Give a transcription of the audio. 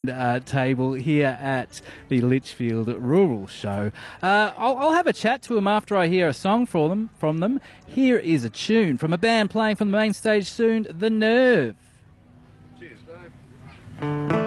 table here at the Litchfield Rural Show. I'll have a chat to them after I hear a song from them. Here is a tune from a band playing from the main stage soon, The Nerve. Cheers, Dave.